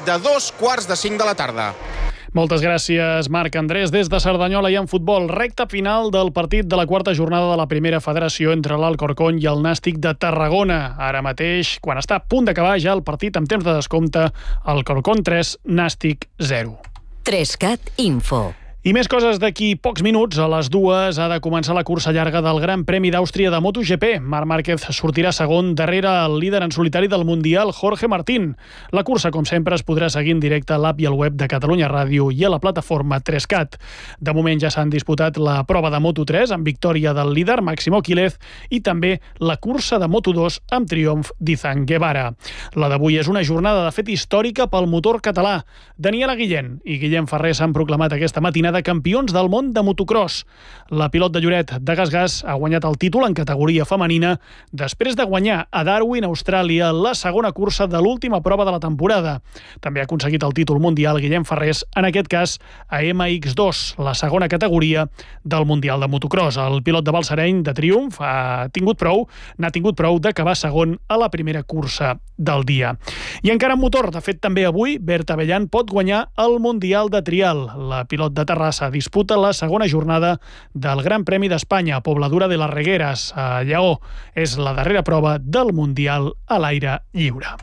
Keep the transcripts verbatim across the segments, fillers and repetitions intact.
de dos quarts de cinc de la tarda. Moltes gràcies, Marc Andrés. Des de Cerdanyola i en futbol, recta final del partit de la quarta jornada de la primera federació entre l'Alcorcón i el Nàstic de Tarragona. Ara mateix, quan està a punt d'acabar ja el partit amb temps de descompte, Alcorcón tres, Nàstic zero. Trescat Info. I més coses d'aquí pocs minuts. A les dues ha de començar la cursa llarga del Gran Premi d'Àustria de MotoGP. Marc Márquez sortirà segon darrere el líder en solitari del Mundial, Jorge Martín. La cursa, com sempre, es podrà seguir en directe a l'app i al web de Catalunya Ràdio i a la plataforma Trescat. De moment ja s'han disputat la prova de Moto tres amb victòria del líder, Máximo Quílez, i també la cursa de Moto dos amb triomf d'Izan Guevara. La d'avui és una jornada de fet històrica pel motor català. Daniela Guillén i Guillem Ferrer s'han proclamat aquesta matinada de campions del món de motocross. La pilot de Lloret de Gas-Gas ha guanyat el títol en categoria femenina després de guanyar a Darwin, Austràlia, la segona cursa de l'última prova de la temporada. També ha aconseguit el títol mundial Guillem Ferrés, en aquest cas a ema ics dos, la segona categoria del Mundial de Motocross. El pilot de Balsareny, de Triomf, ha tingut prou, n'ha tingut prou d'acabar segon a la primera cursa del dia. I encara en motor, de fet també avui, Berta Bellan pot guanyar el Mundial de Trial. La pilot de Terrassa disputa la segona jornada del Gran Premi d'Espanya a Pobladura de les Regueres, a Lleó. És la darrera prova del Mundial a l'aire lliure.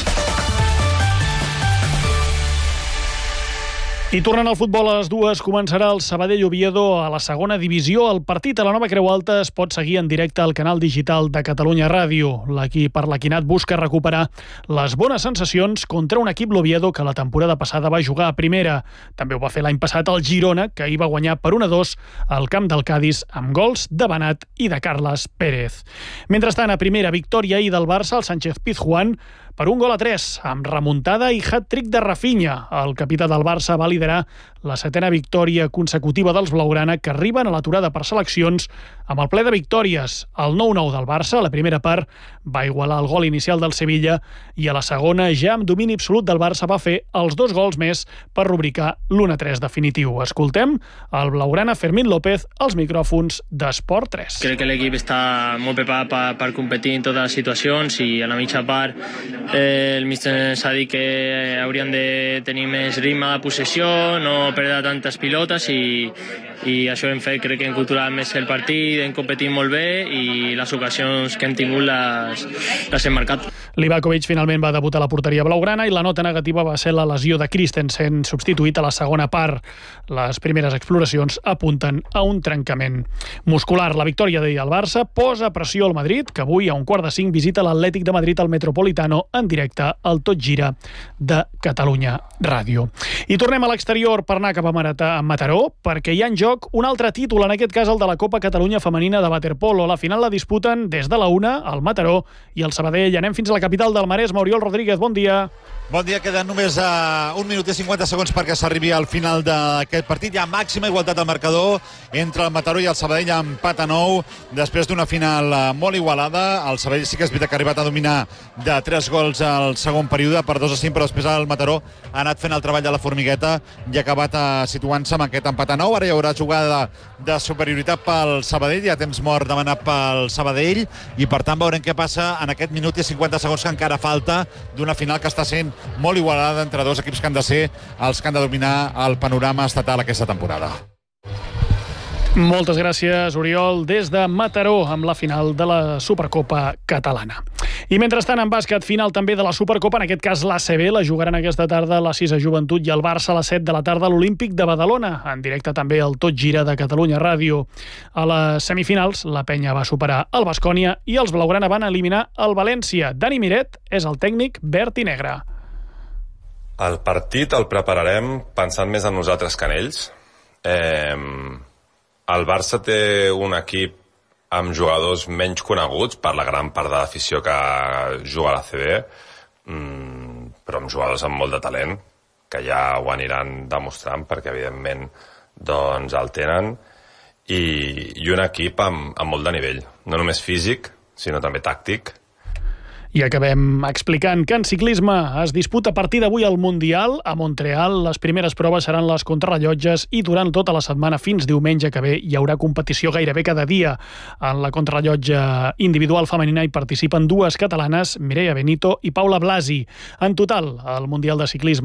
I tornant al futbol, a les dues començarà el Sabadell-Oviedo a la segona divisió. El partit a la Nova Creu Alta es pot seguir en directe al canal digital de Catalunya Ràdio. L'equip arlequinat busca recuperar les bones sensacions contra un equip, l'Oviedo, que la temporada passada va jugar a primera. També ho va fer l'any passat el Girona, que hi va guanyar per un a dos al camp del Cádiz amb gols de Benat i de Carles Pérez. Mentrestant, a primera, victòria ahir del Barça, el Sánchez Pizjuán, per un gol a tres, amb remuntada i hat-trick de Rafinha. El capità del Barça va liderar la setena victòria consecutiva dels blaugrana, que arriben a l'aturada per seleccions amb el ple de victòries. El nou nou del Barça, a la primera part, va igualar el gol inicial del Sevilla i a la segona, ja amb domini absolut del Barça, va fer els dos gols més per rubricar l'u a tres definitiu. Escoltem el blaugrana Fermín López als micròfons d'Esport tres. Crec que l'equip està molt preparat per, per competir en totes les situacions i a la mitja part eh, el míster ens ha dit que haurien de tenir més ritme de possessió, no perdre tantes pilotes i, i això hem fet, crec que hem culturat més el partit, hem competit molt bé i les ocasions que hem tingut les, les hem marcat. Livakovic finalment va debutar a la porteria blaugrana i la nota negativa va ser la lesió de Christensen, substituït a la segona part. Les primeres exploracions apunten a un trencament muscular. La victòria d'ahir al Barça posa pressió al Madrid, que avui a un quart de cinc visita l'Atlètic de Madrid al Metropolitano en directe al Tot Gira de Catalunya Ràdio. I tornem a l'exterior per anar cap a Mataró, perquè hi ha en joc un altre títol, en aquest cas el de la Copa Catalunya Femenina de Waterpolo. La final la disputen des de la una, el Mataró i el Sabadell. Anem fins a la capital del Maresme. Oriol Rodríguez, bon dia. Bon dia, queden només uh, un minut i cinquanta segons perquè s'arribi al final d'aquest partit. Hi ha màxima igualtat al marcador entre el Mataró i el Sabadell, empat a nou, després d'una final uh, molt igualada. El Sabadell sí que és veritat que ha arribat a dominar de tres gols al segon període, per dos a cinc, però després el Mataró ha anat fent el treball de la formigueta i ha acabat uh, situant-se amb aquest empat a nou. Ara hi haurà jugada de, de superioritat pel Sabadell, hi ha temps mort demanat pel Sabadell, i per tant veurem què passa en aquest minut i cinquanta segons que encara falta d'una final que està sent molt igualada entre dos equips que han de ser els que han de dominar el panorama estatal aquesta temporada. Moltes gràcies, Oriol, des de Mataró amb la final de la Supercopa catalana. I mentrestant, en bàsquet, final també de la Supercopa, en aquest cas l'A C B, la jugaran aquesta tarda la Sisa Joventut i el Barça a les set de la tarda a l'Olímpic de Badalona, en directe també al Tot Gira de Catalunya Ràdio. A les semifinals, la Penya va superar el Baskonia i els blaugrana van eliminar el València. Dani Miret és el tècnic verd i negre. El partit el prepararem pensant més en nosaltres que en ells. Eh, el Barça té un equip amb jugadors menys coneguts per la gran part de l'afició que juga a l'A C B, però amb jugadors amb molt de talent, que ja ho aniran demostrant perquè evidentment doncs, el tenen, i, i un equip amb, amb molt de nivell, no només físic, sinó també tàctic. I acabem explicant que en ciclisme es disputa a partir d'avui el Mundial a Montreal. Les primeres proves seran les contrarrellotges i durant tota la setmana fins diumenge que ve hi haurà competició gairebé cada dia. En la contrarrellotge individual femenina hi participen dues catalanes, Mireia Benito i Paula Blasi. En total, el Mundial de Ciclisme